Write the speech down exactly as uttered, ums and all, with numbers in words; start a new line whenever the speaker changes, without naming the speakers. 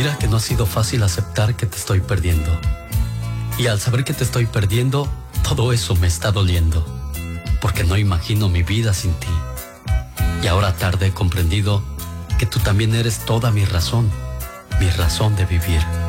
Mira que no ha sido fácil aceptar que te estoy perdiendo. Y al saber que te estoy perdiendo, todo eso me está doliendo, porque no imagino mi vida sin ti. Y ahora tarde he comprendido que tú también eres toda mi razón, mi razón de vivir.